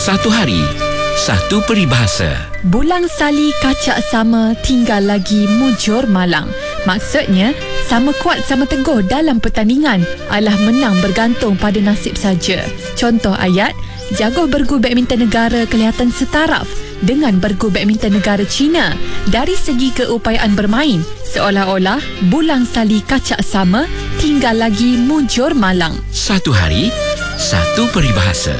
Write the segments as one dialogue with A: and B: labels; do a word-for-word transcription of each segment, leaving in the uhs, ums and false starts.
A: Satu hari, satu peribahasa.
B: Bulang sali kacak sama, tinggal lagi mujur malang. Maksudnya, sama kuat sama teguh dalam pertandingan, alah menang bergantung pada nasib saja. Contoh ayat, jago bergu badminton negara kelihatan setaraf dengan bergu badminton negara China. Dari segi keupayaan bermain, seolah-olah bulang sali kacak sama, tinggal lagi mujur malang.
A: Satu hari, satu peribahasa.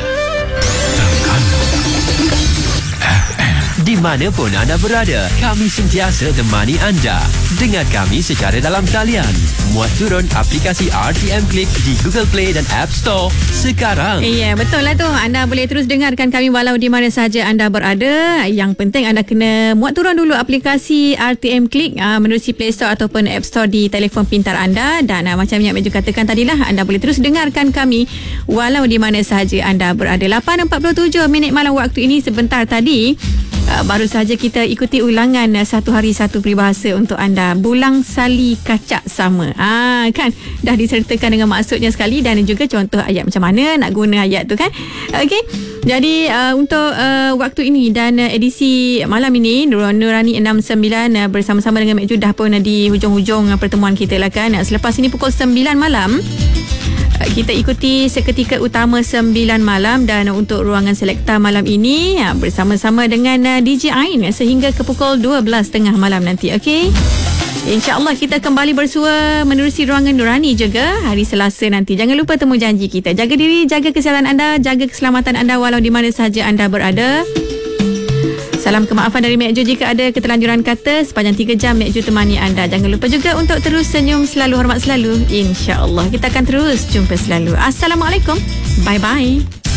C: Di mana pun anda berada, kami sentiasa temani anda. Dengar kami secara dalam talian. Muat turun aplikasi R T M Click di Google Play dan App Store sekarang.
D: Ya, yeah, betul lah tu. Anda boleh terus dengarkan kami walau di mana sahaja anda berada. Yang penting anda kena muat turun dulu aplikasi R T M Click uh, menerusi Play Store ataupun App Store di telefon pintar anda. Dan uh, macam yang Mek Jo katakan tadilah, anda boleh terus dengarkan kami walau di mana sahaja anda berada. lapan empat puluh tujuh minit malam waktu ini. Sebentar tadi Uh, baru sahaja kita ikuti ulangan uh, satu hari satu peribahasa untuk anda. Bulang sali kacak sama. Ah, kan? Dah disertakan dengan maksudnya sekali dan juga contoh ayat macam mana nak guna ayat tu kan. Okey. Jadi uh, untuk uh, waktu ini dan uh, edisi malam ini Nurani enam sembilan uh, bersama-sama dengan Mek Jo dah pun uh, di hujung-hujung uh, pertemuan kita lah kan. Uh, selepas ini pukul sembilan malam kita ikuti seketika utama sembilan malam dan untuk ruangan selekta malam ini bersama-sama dengan D J Ain sehingga ke pukul dua belas tiga puluh malam nanti. Okey. InsyaAllah kita kembali bersua menerusi ruangan Nurani juga hari Selasa nanti. Jangan lupa temu janji kita. Jaga diri, jaga kesihatan anda, jaga keselamatan anda walau di mana sahaja anda berada. Salam kemaafan dari Mek Jo jika ada keterlanjuran kata. Sepanjang tiga jam Mek Jo temani anda. Jangan lupa juga untuk terus senyum selalu, hormat selalu. InsyaAllah kita akan terus jumpa selalu. Assalamualaikum. Bye-bye.